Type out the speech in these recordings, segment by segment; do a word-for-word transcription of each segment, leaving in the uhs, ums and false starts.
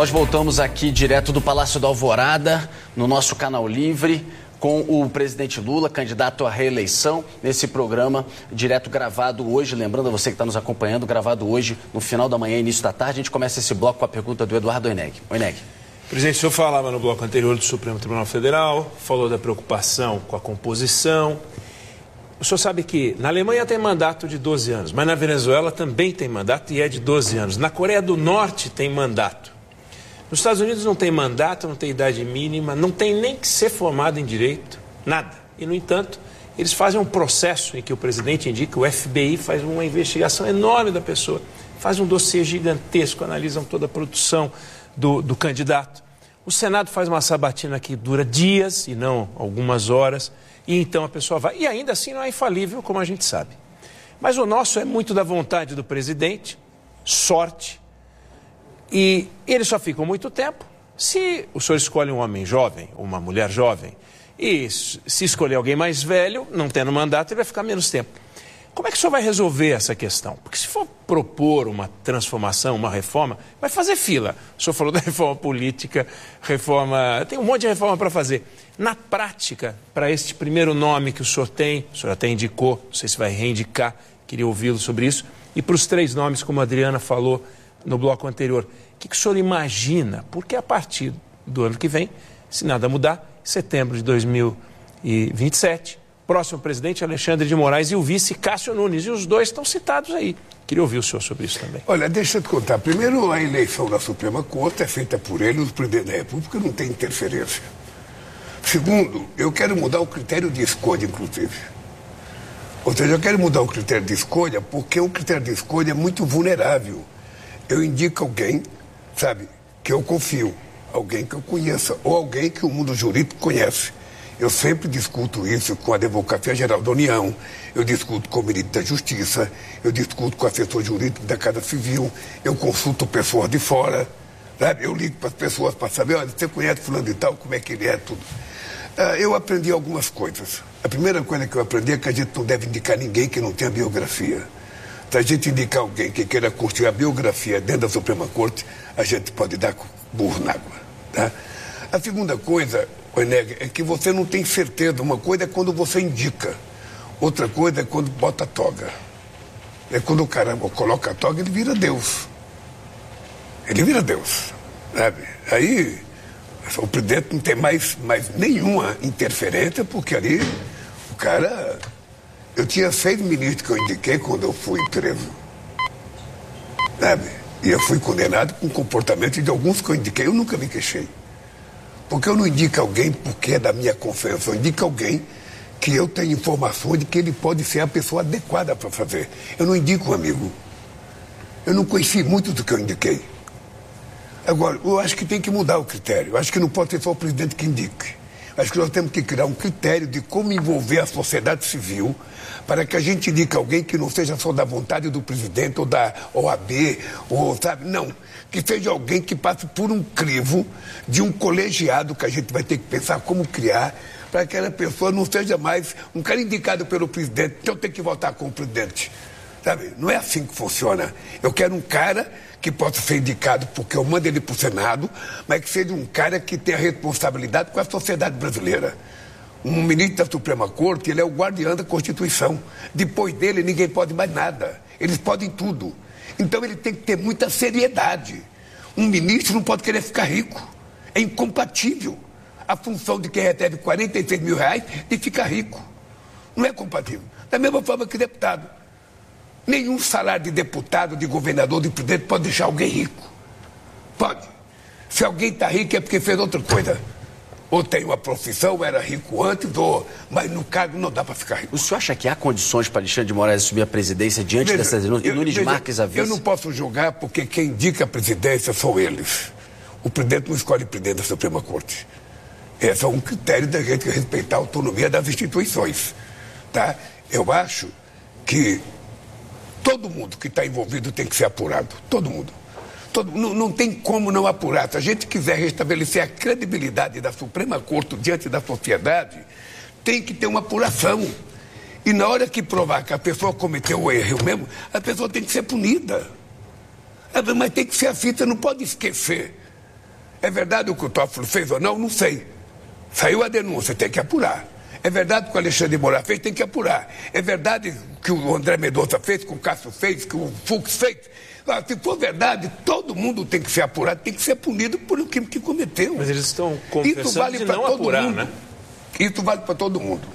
Nós voltamos aqui direto do Palácio da Alvorada, no nosso canal Livre, com o presidente Lula, candidato à reeleição, nesse programa direto gravado hoje, lembrando a você que está nos acompanhando, gravado hoje no final da manhã, início da tarde. A gente começa esse bloco com a pergunta do Eduardo Oineg. Oineg. Presidente, o senhor falava no bloco anterior do Supremo Tribunal Federal, falou da preocupação com a composição. O senhor sabe que na Alemanha tem mandato de doze anos, mas na Venezuela também tem mandato e é de doze anos. Na Coreia do Norte tem mandato. Nos Estados Unidos não tem mandato, não tem idade mínima, não tem nem que ser formado em direito, nada. E, no entanto, eles fazem um processo em que o presidente indica, o F B I faz uma investigação enorme da pessoa, faz um dossiê gigantesco, analisam toda a produção do, do candidato. O Senado faz uma sabatina que dura dias e não algumas horas, e então a pessoa vai. E ainda assim não é infalível, como a gente sabe. Mas o nosso é muito da vontade do presidente, sorte. E eles só ficam muito tempo. Se o senhor escolhe um homem jovem, ou uma mulher jovem, e se escolher alguém mais velho, não tendo mandato, ele vai ficar menos tempo. Como é que o senhor vai resolver essa questão? Porque se for propor uma transformação, uma reforma, vai fazer fila. O senhor falou da reforma política, reforma... Tem um monte de reforma para fazer. Na prática, para este primeiro nome que o senhor tem, o senhor até indicou, não sei se vai reindicar, queria ouvi-lo sobre isso, e para os três nomes, como a Adriana falou no bloco anterior, o que, que o senhor imagina? Porque a partir do ano que vem, se nada mudar, em setembro de dois mil e vinte e sete, próximo presidente Alexandre de Moraes e o vice Cássio Nunes, e os dois estão citados aí. Queria ouvir o senhor sobre isso também. Olha, deixa eu te contar. Primeiro, a eleição da Suprema Corte é feita por ele, o presidente da República não tem interferência. Segundo, eu quero mudar o critério de escolha, inclusive. Ou seja, eu quero mudar o critério de escolha porque o critério de escolha é muito vulnerável. Eu indico alguém, sabe, que eu confio, alguém que eu conheça, ou alguém que o mundo jurídico conhece. Eu sempre discuto isso com a Advocacia Geral da União, eu discuto com o ministro da Justiça, eu discuto com o assessor jurídico da Casa Civil, eu consulto pessoas de fora, sabe? Eu ligo para as pessoas para saber, olha, você conhece fulano e tal, como é que ele é, tudo. Ah, eu aprendi algumas coisas. A primeira coisa que eu aprendi é que a gente não deve indicar ninguém que não tenha biografia. Se a gente indicar alguém que queira construir a biografia dentro da Suprema Corte, a gente pode dar burro na água. Tá? A segunda coisa, Oineg, é que você não tem certeza. Uma coisa é quando você indica, outra coisa é quando bota a toga. É quando o cara coloca a toga, ele vira Deus. Ele vira Deus. Sabe? Aí o presidente não tem mais, mais nenhuma interferência, porque ali o cara... Eu tinha seis ministros que eu indiquei quando eu fui preso. Sabe? E eu fui condenado com o comportamento de alguns que eu indiquei. Eu nunca me queixei. Porque eu não indico alguém porque é da minha confiança. Eu indico alguém que eu tenho informações de que ele pode ser a pessoa adequada para fazer. Eu não indico um amigo. Eu não conheci muito do que eu indiquei. Agora, eu acho que tem que mudar o critério. Eu acho que não pode ser só o presidente que indique. Acho que nós temos que criar um critério de como envolver a sociedade civil para que a gente indique alguém que não seja só da vontade do presidente ou da O A B, ou, sabe? Não. Que seja alguém que passe por um crivo de um colegiado que a gente vai ter que pensar como criar para que aquela pessoa não seja mais um cara indicado pelo presidente, então tem que votar com o presidente. Sabe? Não é assim que funciona. Eu quero um cara que possa ser indicado porque eu mando ele para o Senado, mas que seja um cara que tenha responsabilidade com a sociedade brasileira. Um ministro da Suprema Corte, ele é o guardião da Constituição. Depois dele, ninguém pode mais nada. Eles podem tudo. Então, ele tem que ter muita seriedade. Um ministro não pode querer ficar rico. É incompatível a função de quem recebe quarenta e seis mil reais de ficar rico. Não é compatível. Da mesma forma que deputado. Nenhum salário de deputado, de governador, de presidente pode deixar alguém rico. Pode. Se alguém está rico é porque fez outra coisa. Ou tem uma profissão, ou era rico antes, ou... mas no cargo não dá para ficar rico. O senhor acha que há condições para Alexandre de Moraes assumir a presidência diante veja, dessas denúncias? E Nunes Marques a vice? Eu não posso julgar porque quem indica a presidência são eles. O presidente não escolhe presidente da Suprema Corte. Esse é um critério da gente respeitar a autonomia das instituições. Tá? Eu acho que todo mundo que está envolvido tem que ser apurado. Todo mundo. Todo, não, não tem como não apurar. Se a gente quiser restabelecer a credibilidade da Suprema Corte diante da sociedade, tem que ter uma apuração. E na hora que provar que a pessoa cometeu o erro mesmo, a pessoa tem que ser punida. Mas tem que ser assim, você não pode esquecer. É verdade o que o Toffoli fez ou não? Não sei. Saiu a denúncia, tem que apurar. É verdade o que o Alexandre de Moraes fez, tem que apurar. É verdade que o André Mendonça fez, que o Cássio fez, que o Fux fez. Se for verdade, todo mundo tem que ser apurado, tem que ser punido por o crime que cometeu. Mas eles estão confessando Isso vale de para não todo apurar, mundo. né? Isso vale para todo mundo.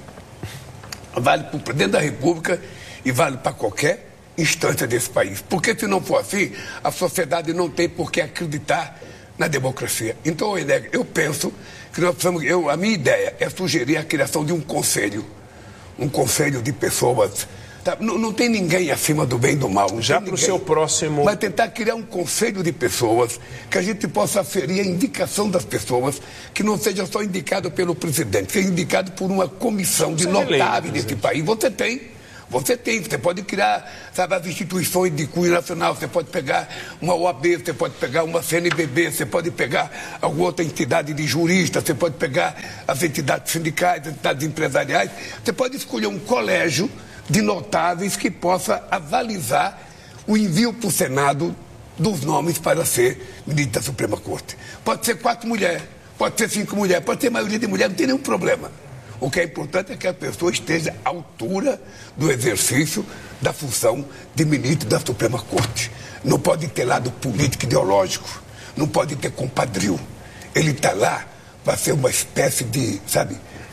Vale para o presidente da República e vale para qualquer instância desse país. Porque se não for assim, a sociedade não tem por que acreditar na democracia. Então, eu penso que nós precisamos... Eu, a minha ideia é sugerir a criação de um conselho. Um conselho de pessoas... Tá? Não, não tem ninguém acima do bem e do mal. Já para o seu próximo... Mas tentar criar um conselho de pessoas que a gente possa aferir a indicação das pessoas, que não seja só indicado pelo presidente, seja indicado por uma comissão de notáveis desse país. Você tem... Você tem, você pode criar, sabe, as instituições de cunho nacional, você pode pegar uma O A B, você pode pegar uma C N B B, você pode pegar alguma outra entidade de juristas, você pode pegar as entidades sindicais, as entidades empresariais, você pode escolher um colégio de notáveis que possa avalizar o envio para o Senado dos nomes para ser ministro da Suprema Corte. Pode ser quatro mulheres, pode ser cinco mulheres, pode ser maioria de mulheres, não tem nenhum problema. O que é importante é que a pessoa esteja à altura do exercício da função de ministro da Suprema Corte. Não pode ter lado político ideológico, não pode ter compadrio. Ele está lá para ser uma espécie de, sabe,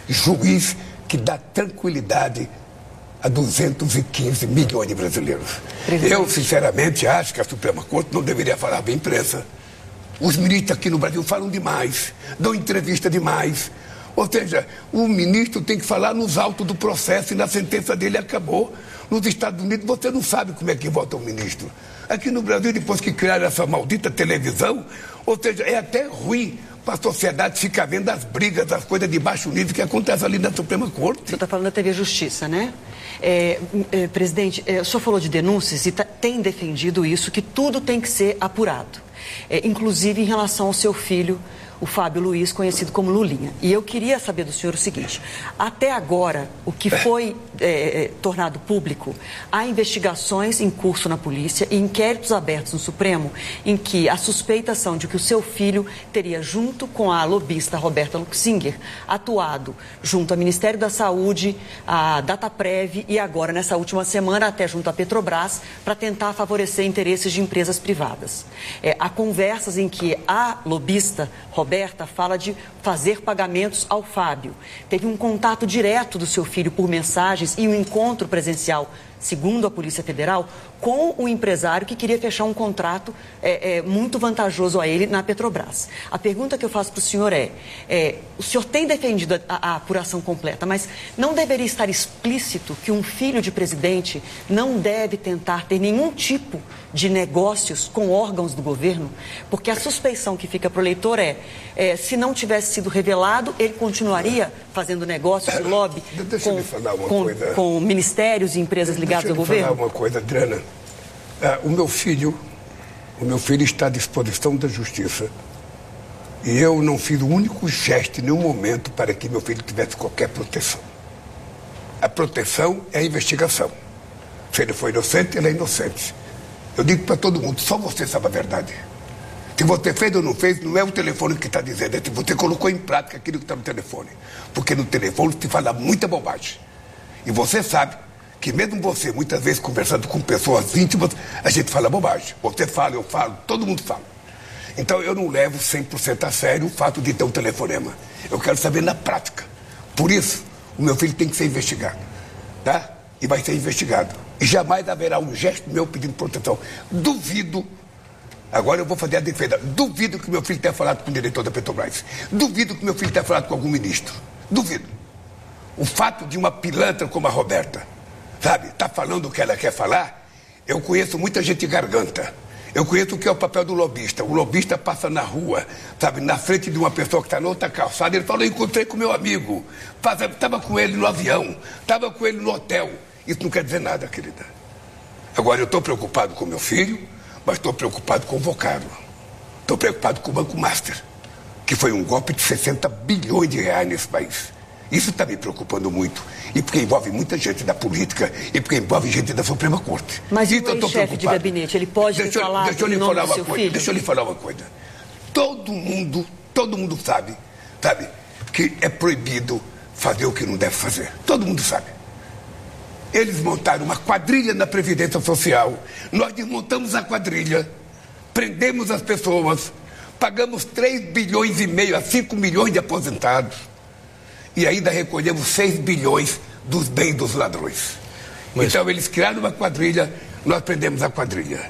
juiz que dá tranquilidade a duzentos e quinze milhões de brasileiros. Presidente. Eu, sinceramente, acho que a Suprema Corte não deveria falar para a imprensa. Os ministros aqui no Brasil falam demais, dão entrevista demais. Ou seja, o ministro tem que falar nos autos do processo e na sentença dele acabou. Nos Estados Unidos você não sabe como é que vota o ministro. Aqui no Brasil, depois que criaram essa maldita televisão, ou seja, é até ruim para a sociedade ficar vendo as brigas, as coisas de baixo nível que acontecem ali na Suprema Corte. O senhor está falando da T V Justiça, né? É, é, presidente, é, o senhor falou de denúncias e tá, tem defendido isso, que tudo tem que ser apurado. É, inclusive em relação ao seu filho, o Fábio Luiz, conhecido como Lulinha. E eu queria saber do senhor o seguinte: até agora, o que foi é, tornado público, há investigações em curso na polícia e inquéritos abertos no Supremo em que a suspeitas são de que o seu filho teria, junto com a lobista Roberta Luxinger, atuado junto ao Ministério da Saúde, a Dataprev e agora, nessa última semana, até junto à Petrobras, para tentar favorecer interesses de empresas privadas. É, há conversas em que a lobista Roberta Roberta fala de fazer pagamentos ao Fábio. Teve um contato direto do seu filho por mensagens e um encontro presencial, segundo a Polícia Federal, com o empresário que queria fechar um contrato é, é, muito vantajoso a ele na Petrobras. A pergunta que eu faço para o senhor é, é, o senhor tem defendido a, a apuração completa, mas não deveria estar explícito que um filho de presidente não deve tentar ter nenhum tipo de negócios com órgãos do governo? Porque a suspeição que fica para o eleitor é, é, se não tivesse sido revelado, ele continuaria fazendo negócios de lobby com, com, com ministérios e empresas ligadas ao governo? Deixa eu falar uma coisa, Adriana. Ah, o meu filho, o meu filho está à disposição da justiça. E eu não fiz o único gesto em nenhum momento para que meu filho tivesse qualquer proteção. A proteção é a investigação. Se ele foi inocente, ele é inocente. Eu digo para todo mundo, só você sabe a verdade. Se você fez ou não fez, não é o telefone que está dizendo, é se você colocou em prática aquilo que está no telefone. Porque no telefone se fala muita bobagem. E você sabe que mesmo você, muitas vezes conversando com pessoas íntimas, a gente fala bobagem. Você fala, eu falo, todo mundo fala. Então eu não levo cem por cento a sério o fato de ter um telefonema. Eu quero saber na prática. Por isso, o meu filho tem que ser investigado. Tá? E vai ser investigado. E jamais haverá um gesto meu pedindo proteção. Duvido, agora eu vou fazer a defesa, duvido que meu filho tenha falado com o diretor da Petrobras. Duvido que meu filho tenha falado com algum ministro. Duvido. O fato de uma pilantra como a Roberta, sabe, tá falando o que ela quer falar, eu conheço muita gente garganta. Eu conheço o que é o papel do lobista. O lobista passa na rua, sabe, na frente de uma pessoa que está na outra calçada, ele fala, eu encontrei com meu amigo, estava com ele no avião, estava com ele no hotel. Isso não quer dizer nada, querida. Agora, eu estou preocupado com meu filho, mas estou preocupado com o Vocaro. Estou preocupado com o Banco Master, que foi um golpe de sessenta bilhões de reais nesse país. Isso está me preocupando muito. E porque envolve muita gente da política e porque envolve gente da Suprema Corte. Mas e o ex-chefe de gabinete, ele pode deixa, falar deixa eu lhe em nome falar do uma seu coisa, filho? Deixa eu lhe falar uma coisa. todo mundo, todo mundo sabe, sabe, que é proibido fazer o que não deve fazer. Todo mundo sabe. Eles montaram uma quadrilha na Previdência Social, nós desmontamos a quadrilha, prendemos as pessoas, pagamos três bilhões e meio a cinco milhões de aposentados e ainda recolhemos seis bilhões dos bens dos ladrões. Mas... Então eles criaram uma quadrilha, nós prendemos a quadrilha.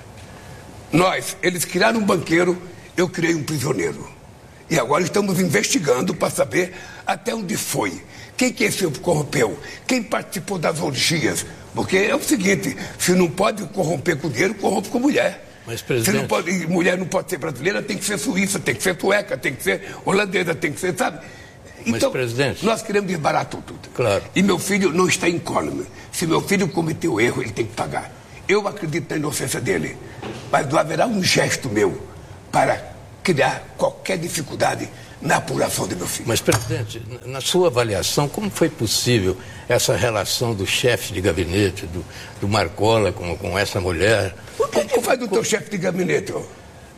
Nós, eles criaram um banqueiro, eu criei um prisioneiro. E agora estamos investigando para saber até onde foi. Quem que esse corrompeu? Quem participou das orgias? Porque é o seguinte, se não pode corromper com dinheiro, corrompe com mulher. Mas, presidente... Se não pode, mulher não pode ser brasileira, tem que ser suíça, tem que ser sueca, tem que ser holandesa, tem que ser, sabe? Então, mas, presidente... nós queremos desbaratar tudo. Claro. E meu filho não está incólume. Se meu filho cometeu erro, ele tem que pagar. Eu acredito na inocência dele, mas não haverá um gesto meu para criar qualquer dificuldade na apuração do meu filho. Mas, presidente, na sua avaliação, como foi possível essa relação do chefe de gabinete, do, do Marcola, com, com essa mulher? O que, que faz do teu chefe de gabinete? Ó?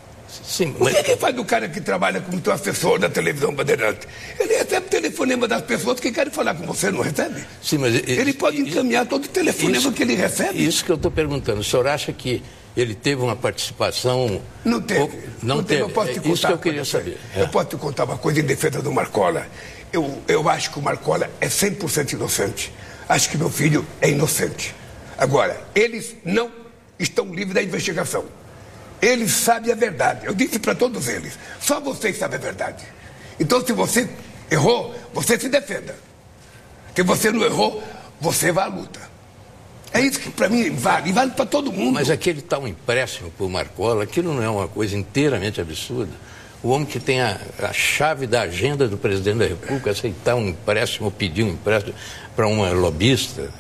Sim, mas... O que, mas... que faz do cara que trabalha como teu assessor da televisão Bandeirante? Ele recebe telefonema das pessoas que querem falar com você, não recebe? Sim, mas... Ele pode encaminhar todo o telefonema isso, que ele recebe. Isso que eu estou perguntando. O senhor acha que ele teve uma participação... Não teve. Ou... Não, não teve. teve. Eu posso te contar isso que eu queria saber. É. Eu posso te contar uma coisa em defesa do Marcola. Eu, eu acho que o Marcola é cem por cento inocente. Acho que meu filho é inocente. Agora, eles não estão livres da investigação. Eles sabem a verdade. Eu disse para todos eles. Só vocês sabem a verdade. Então, se você errou, você se defenda. Se você não errou, você vai à luta. É isso que para mim vale. E vale para todo mundo. Mas aquele tal empréstimo por Marcola, aquilo não é uma coisa inteiramente absurda? O homem que tem a, a chave da agenda do presidente da República aceitar um empréstimo, pedir um empréstimo para uma lobista...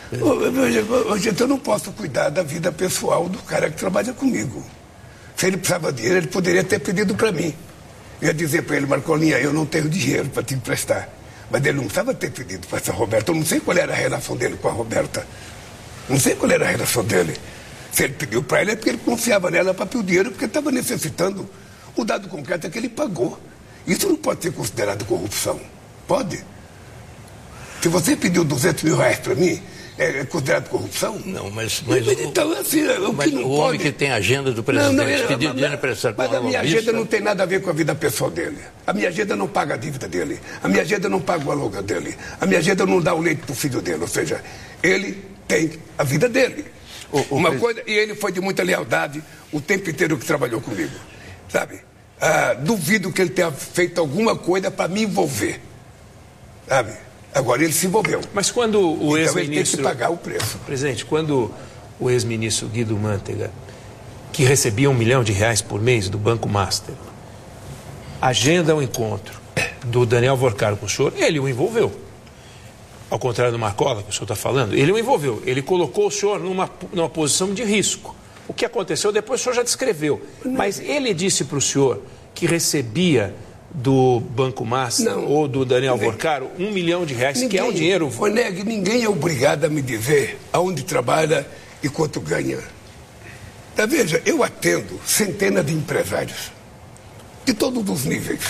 Gente, eu não posso cuidar da vida pessoal do cara que trabalha comigo. Se ele precisava de dinheiro, ele poderia ter pedido para mim. Eu ia dizer para ele, Marcolinha, eu não tenho dinheiro para te emprestar. Mas ele não precisava ter pedido para essa Roberta. Eu não sei qual era a relação dele com a Roberta. Não sei qual era a relação dele. Se ele pediu para ela é porque ele confiava nela para pedir o dinheiro, porque estava necessitando. O dado concreto é que ele pagou. Isso não pode ser considerado corrupção. Pode? Se você pediu duzentos mil reais para mim, é considerado corrupção? Não, mas... mas então, assim, o, mas que não o pode... homem que tem a agenda do presidente, não, não, pedir dinheiro emprestado Mas a minha lobista... agenda não tem nada a ver com a vida pessoal dele. A minha agenda não paga a dívida dele. A minha agenda não paga o aluguel dele. A minha agenda não dá o leite para o filho dele. Ou seja, ele tem a vida dele. O, o Uma pres... coisa, e ele foi de muita lealdade o tempo inteiro que trabalhou comigo. Sabe? Ah, duvido que ele tenha feito alguma coisa para me envolver. Sabe? Agora ele se envolveu. Mas quando o ex-ministro... Então ele tem que pagar o preço. Presidente, quando o ex-ministro Guido Mantega, que recebia um milhão de reais por mês do Banco Master, agenda o encontro do Daniel Vorcaro com o senhor, ele o envolveu. Ao contrário do Marcola, que o senhor está falando, ele o envolveu. Ele colocou o senhor numa, numa posição de risco. O que aconteceu depois o senhor já descreveu. Mas ele disse para o senhor que recebia... do Banco Master não, ou do Daniel ninguém, Vorcaro, um milhão de reais, ninguém, que é um dinheiro... Oneg, ninguém é obrigado a me dizer aonde trabalha e quanto ganha. Tá, veja, eu atendo centenas de empresários, de todos os níveis,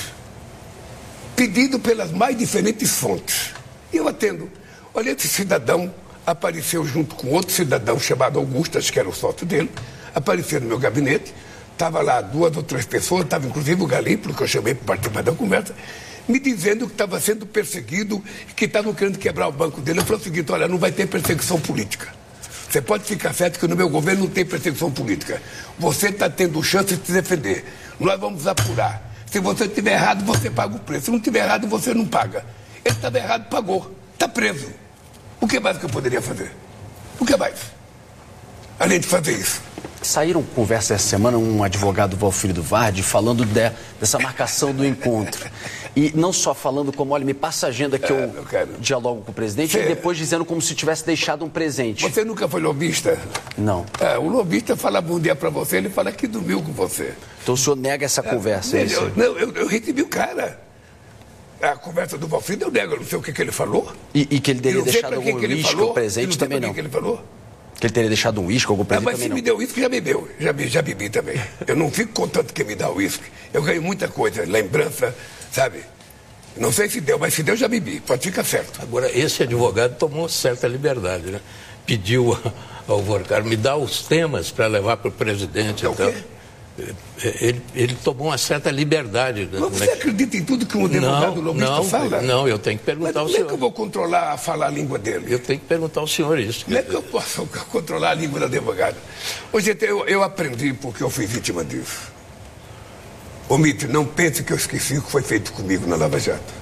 pedido pelas mais diferentes fontes. E eu atendo. Olha, esse cidadão apareceu junto com outro cidadão chamado Augusto, acho que era o sócio dele, apareceu no meu gabinete. Estava lá duas ou três pessoas, estava inclusive o Galípolo, que eu chamei para participar da conversa, me dizendo que estava sendo perseguido, que estavam querendo quebrar o banco dele. Eu falei o seguinte, olha, não vai ter perseguição política. Você pode ficar certo que no meu governo não tem perseguição política. Você está tendo chance de se defender. Nós vamos apurar. Se você estiver errado, você paga o preço. Se não estiver errado, você não paga. Ele estava errado, pagou. Está preso. O que mais que eu poderia fazer? O que mais? Além de fazer isso. Saíram conversas essa semana, um advogado Valfrido Vardi, falando de, dessa marcação do encontro. E não só falando como, olha, me passa a agenda que é, eu, eu quero. dialogo com o presidente, Cê... e depois dizendo como se tivesse deixado um presente. Você nunca foi lobista? Não. É, o lobista fala bom dia pra você, ele fala que dormiu com você. Então o senhor nega essa conversa, é, é isso? Eu, não, eu, eu recebi o cara. A conversa do Valfrido eu nego, eu não sei o que, que ele falou. E, e que ele teria deixado algum lixo ou presente também não? O que ele falou? Que ele teria deixado um uísque, algum presente Ah, mas também se não. me deu uísque, já bebeu. Já, be- já bebi também. Eu não fico contando quem me dá uísque. Eu ganho muita coisa, lembrança, sabe? Não sei se deu, mas se deu, já bebi. Pode ficar certo. Agora, esse advogado tomou certa liberdade, né? Pediu ao Alvorcaro, me dá os temas para levar para o presidente. É o Então, quê? ele, ele tomou uma certa liberdade. Mas né? você acredita em tudo que um advogado Não, lobista não, fala? não, eu tenho que Mas perguntar ao como é que eu senhor. vou controlar a falar a língua dele? Eu tenho que perguntar ao senhor isso. Como é que eu posso controlar a língua do advogado? Ô, gente, eu, eu aprendi porque eu fui vítima disso. Ô, Mito, não pense que eu esqueci o que foi feito comigo na Lava Jato.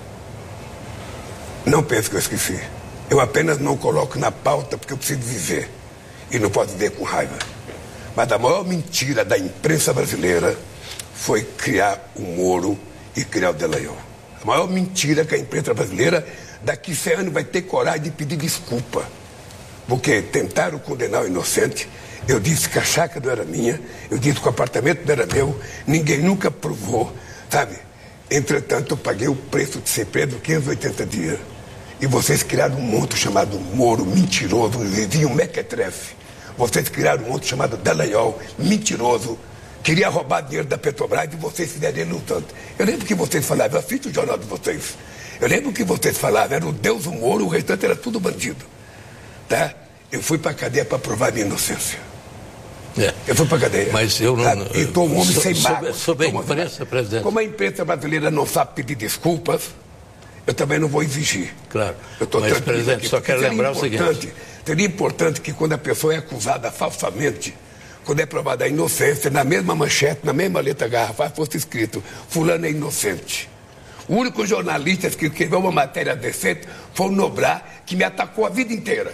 Não pense que eu esqueci. Eu apenas não coloco na pauta porque eu preciso viver. E não posso viver com raiva. Mas a maior mentira da imprensa brasileira foi criar o Moro e criar o Dallagnol. A maior mentira que a imprensa brasileira daqui a cem anos vai ter coragem de pedir desculpa. Porque tentaram condenar o inocente. Eu disse que a chácara não era minha, eu disse que o apartamento não era meu, ninguém nunca provou, sabe? Entretanto, eu paguei o preço de ser preso quinhentos e oitenta dias. E vocês criaram um monstro chamado Moro, mentiroso, vizinho mequetrefe. Vocês criaram um monstro chamado Dallagnol, mentiroso, queria roubar dinheiro da Petrobras e vocês fizeram ele lutando. Eu lembro que vocês falavam, eu assisto o jornal de vocês, eu lembro que vocês falavam, era o Deus o Moro, o restante era tudo bandido. Tá? Eu fui para a cadeia para provar minha inocência. É. Eu fui para a cadeia. Mas eu não... Tá? E estou um homem so- sem sobre- mágoa. sobre a Tô um homem sem imprensa, mágoa. presidente. Como a imprensa brasileira não sabe pedir desculpas, eu também não vou exigir. Claro. Eu tô Mas, tranquilo presidente, aqui, só porque quero seria lembrar o seguinte. importante- Seria importante que quando a pessoa é acusada falsamente, quando é provada a inocência, na mesma manchete, na mesma letra garrafal, fosse escrito, fulano é inocente. O único jornalista que escreveu uma matéria decente foi o Noblar, que me atacou a vida inteira.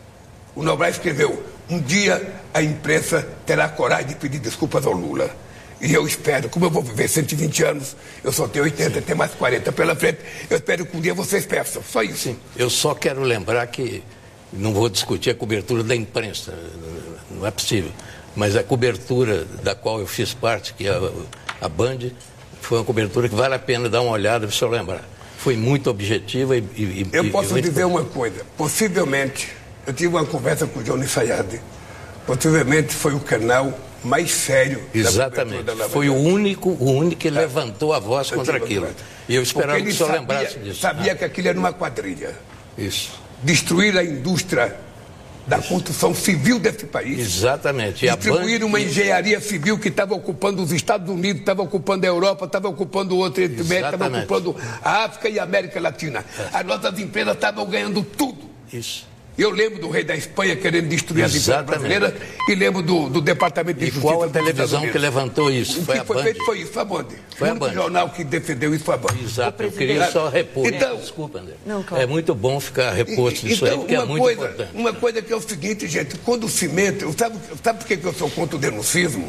O Noblar escreveu, um dia a imprensa terá coragem de pedir desculpas ao Lula. E eu espero, como eu vou viver cento e vinte anos, eu só tenho oitenta, tenho mais quarenta pela frente, eu espero que um dia vocês peçam, só isso. Sim, eu só quero lembrar que não vou discutir a cobertura da imprensa, não é possível, mas a cobertura da qual eu fiz parte, que é a, a Band, foi uma cobertura que vale a pena dar uma olhada para o senhor lembrar. Foi muito objetiva e... e Eu e, posso e muito... dizer uma coisa, possivelmente, eu tive uma conversa com o Johnny Sayad, possivelmente foi o canal mais sério da Exatamente, cobertura da Lava foi o Jato. único, o único que levantou a voz Eu contra tive aquilo. uma conversa. E eu esperava Porque que o ele senhor sabia, lembrasse disso. sabia que aquilo era uma quadrilha. Isso, Destruir a indústria da construção civil desse país. exatamente. E a Distribuir Band- uma engenharia civil que estava ocupando os Estados Unidos, estava ocupando a Europa, estava ocupando o outro Oriente Médio, estava Exatamente. ocupando a África e a América Latina. As nossas empresas estavam ganhando tudo. Isso. Eu lembro do rei da Espanha querendo destruir as empresas Exatamente. brasileiras e lembro do, do Departamento de E Justiça qual a dos Estados televisão Unidos. que levantou isso? O Foi que a foi Band. feito foi isso, foi a Band. Foi o a único Band. jornal que defendeu isso foi a Band. Exato, eu presidente- queria só repor. Então- Desculpa, André. Não, claro. É muito bom ficar reposto disso aí, porque é uma muito coisa, importante. Uma coisa que é o seguinte, gente, quando o cimento... Sabe, sabe por que que eu sou contra o denuncismo?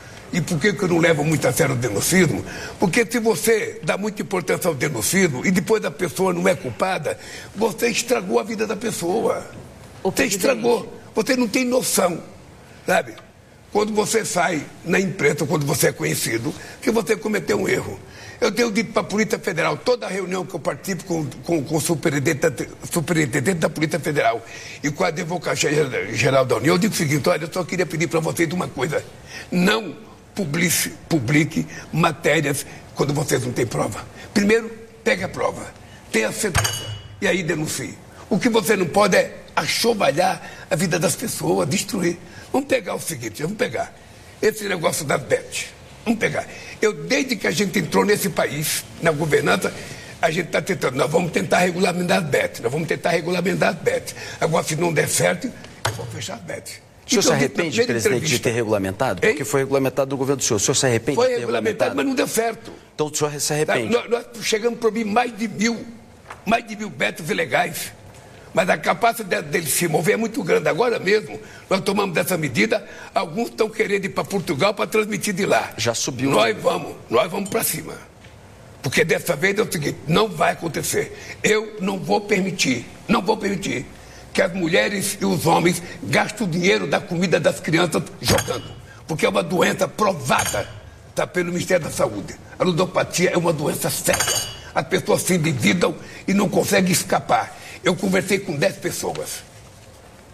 E por que que eu não levo muito a sério o denuncismo? Porque se você dá muita importância ao denuncismo e depois a pessoa não é culpada, você estragou a vida da pessoa. O Você presidente- estragou. Você não tem noção, sabe? Quando você sai na imprensa, quando você é conhecido, que você cometeu um erro. Eu tenho dito para a Polícia Federal, toda reunião que eu participo com, com, com o superintendente, superintendente da Polícia Federal e com a Advocacia Geral da União, eu digo o seguinte, olha, eu só queria pedir para vocês uma coisa, não publique, publique matérias quando vocês não têm prova. Primeiro, pegue a prova, tenha certeza, e aí denuncie. O que você não pode é achovalhar a vida das pessoas, destruir. Vamos pegar o seguinte, vamos pegar esse negócio das bets. Vamos pegar. Eu, desde que a gente entrou nesse país, na governança, a gente está tentando, nós vamos tentar regulamentar as bets, nós vamos tentar regulamentar as bets. Agora, se não der certo, eu vou fechar as bets. O senhor Então, se arrepende, na primeira presidente, de entrevista, ter regulamentado? Hein? Porque foi regulamentado no governo do senhor. O senhor se arrepende Foi de ter regulamentado, mas não deu certo. Então o senhor se Tá? arrepende? Nós, nós chegamos a proibir mais de mil, mais de mil betos ilegais. Mas a capacidade deles se mover é muito grande. Agora mesmo, nós tomamos dessa medida, alguns estão querendo ir para Portugal para transmitir de lá. Já subiu. Nós vamos, nós vamos para cima. Porque dessa vez é o seguinte, não vai acontecer. Eu não vou permitir, não vou permitir que as mulheres e os homens gastem o dinheiro da comida das crianças jogando. Porque é uma doença provada, tá, pelo Ministério da Saúde. A ludopatia é uma doença séria. As pessoas se endividam e não conseguem escapar. Eu conversei com dez pessoas.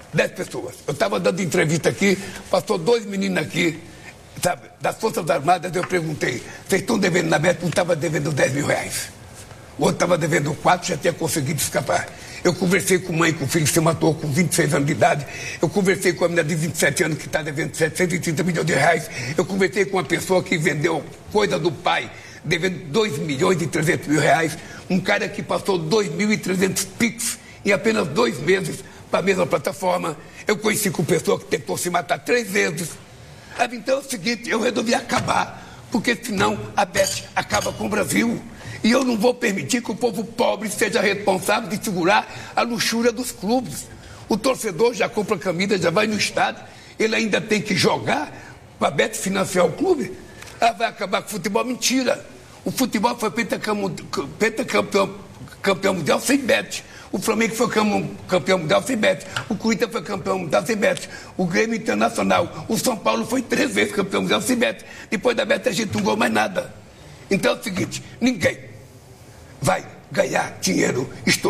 dez pessoas. Eu estava dando entrevista aqui, passou dois meninos aqui, sabe, das Forças Armadas, eu perguntei, vocês estão devendo na Bet? Um estava devendo dez mil reais. O outro estava devendo quatro, já tinha conseguido escapar. Eu conversei com mãe, com o filho que se matou com vinte e seis anos de idade. Eu conversei com a menina de vinte e sete anos que está devendo setecentos e trinta milhões de reais. Eu conversei com uma pessoa que vendeu coisa do pai, devendo dois milhões e trezentos mil reais. Um cara que passou dois mil e trezentos Pix em apenas dois meses para a mesma plataforma. Eu conheci com pessoa que tentou se matar três vezes. Então é o seguinte, eu resolvi acabar, porque senão a Bet acaba com o Brasil. E eu não vou permitir que o povo pobre seja responsável de segurar a luxúria dos clubes. O torcedor já compra camisa, já vai no estádio, ele ainda tem que jogar para a Bet financiar o clube. Ah, vai acabar com o futebol? Mentira. O futebol foi pentacampeão campeão mundial sem Bet. O Flamengo foi campeão mundial sem Bet. O Corinthians foi campeão mundial sem Bet. O Grêmio Internacional. O São Paulo foi três vezes campeão mundial sem Bet. Depois da Bet a gente não ganhou mais nada. Então é o seguinte, ninguém vai ganhar dinheiro